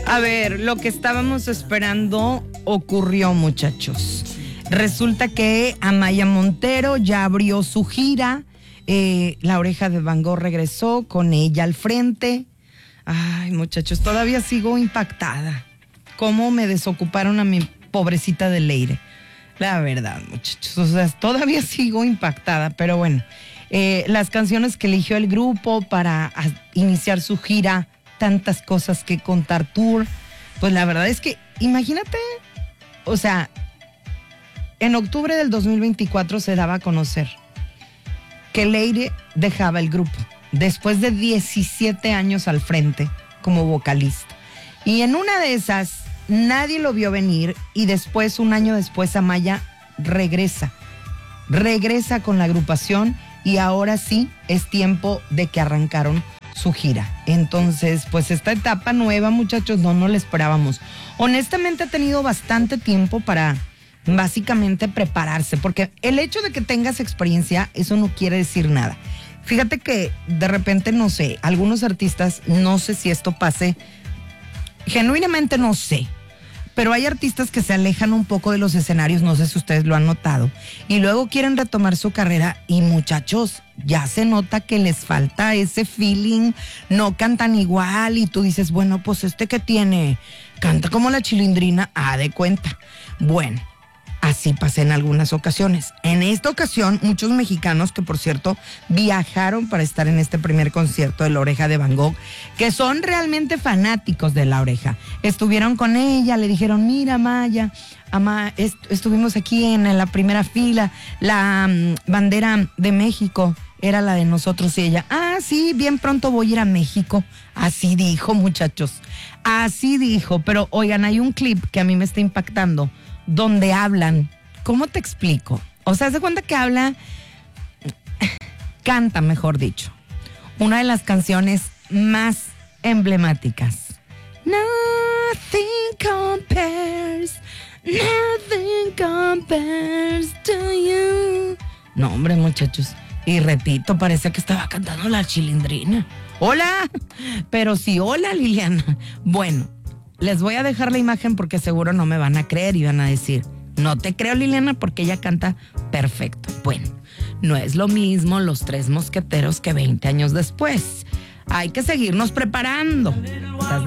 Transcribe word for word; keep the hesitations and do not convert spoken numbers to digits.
A ver, lo que estábamos esperando ocurrió, muchachos. Resulta que Amaya Montero ya abrió su gira. Eh, La Oreja de Van Gogh regresó con ella al frente. Ay, muchachos, todavía sigo impactada. Cómo me desocuparon a mi pobrecita de Leire. La verdad, muchachos, o sea, todavía sigo impactada, pero bueno. Eh, las canciones que eligió el grupo para a, iniciar su gira, tantas cosas que contar tour, pues la verdad es que, imagínate, o sea, en octubre del dos mil veinticuatro se daba a conocer que Leire dejaba el grupo después de diecisiete años al frente como vocalista. Y en una de esas, nadie lo vio venir y después, un año después, Amaya regresa. Regresa con la agrupación y ahora sí es tiempo de que arrancaron su gira. Entonces, pues esta etapa nueva, muchachos, no, no la esperábamos. Honestamente ha tenido bastante tiempo para básicamente prepararse, porque el hecho de que tengas experiencia, eso no quiere decir nada. Fíjate que de repente, no sé, algunos artistas, no sé si esto pase, genuinamente no sé, pero hay artistas que se alejan un poco de los escenarios, no sé si ustedes lo han notado, y luego quieren retomar su carrera y, muchachos, ya se nota que les falta ese feeling, no cantan igual y tú dices, bueno, pues este que tiene, canta como la Chilindrina, ah, de cuenta. Bueno, así pasé en algunas ocasiones. En esta ocasión, muchos mexicanos que, por cierto, viajaron para estar en este primer concierto de La Oreja de Van Gogh, que son realmente fanáticos de La Oreja. Estuvieron con ella, le dijeron, mira, Maya, ama, est- estuvimos aquí en la primera fila, la um, bandera de México era la de nosotros, y ella, ah, sí, bien pronto voy a ir a México. Así dijo, muchachos, así dijo. Pero oigan, hay un clip que a mí me está impactando, donde hablan, ¿cómo te explico? O sea, se cuenta que habla, canta, mejor dicho, una de las canciones más emblemáticas. Nothing compares, nothing compares to you. No, hombre, muchachos, y repito, parece que estaba cantando la Chilindrina. Hola, pero sí, hola, Liliana. Bueno, les voy a dejar la imagen porque seguro no me van a creer y van a decir, no te creo, Liliana, porque ella canta perfecto. Bueno, no es lo mismo Los Tres Mosqueteros que veinte años después. Hay que seguirnos preparando. ¿Estás